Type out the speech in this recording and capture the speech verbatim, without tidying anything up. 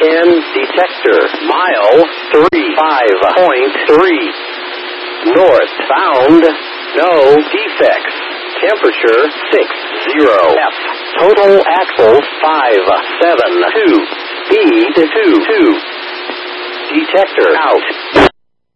ten. Detector. Mile three five point three. North. Found. No defects. Temperature six zero. F. Total axles five seven two. Speed two two. Detector out.